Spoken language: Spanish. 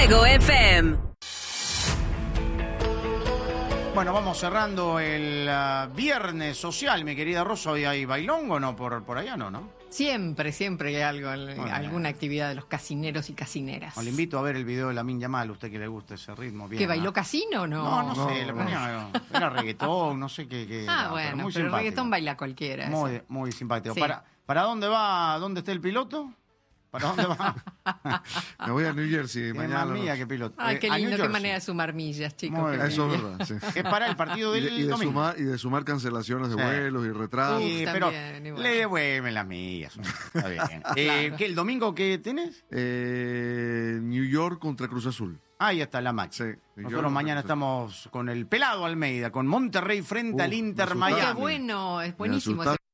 Fuego FM. Bueno, vamos cerrando el viernes social, mi querida Rosa. ¿Hoy hay bailongo o no? Por allá no? Siempre hay algo, alguna actividad de los casineros y casineras. Le invito a ver el video de Lamine Yamal, usted que le gusta ese ritmo. Bien, ¿Que bailó casino o no? No sé, le ponía, era reggaetón, no sé qué. Bueno, pero el reggaetón baila cualquiera. Muy simpático. Sí. ¿Para dónde va? ¿Dónde está el piloto? ¿Para dónde va? Me voy a New Jersey mañana. Más mía que piloto. Ay, qué a New lindo, qué Jersey. manera de sumar millas, chicos. Muy bien. Eso es verdad, sí. Es para el partido del domingo. Y de sumar cancelaciones de Sí. vuelos y retrasos. Sí, pero también, igual. le devuelven las millas. Está bien. ¿Qué, el domingo qué tenés? New York contra Cruz Azul. Ahí está la match. Sí, New York Nosotros contra mañana Cruz Azul. estamos con el pelado Almeida, con Monterrey frente al Inter resultado. Qué Miami. bueno, es buenísimo resultado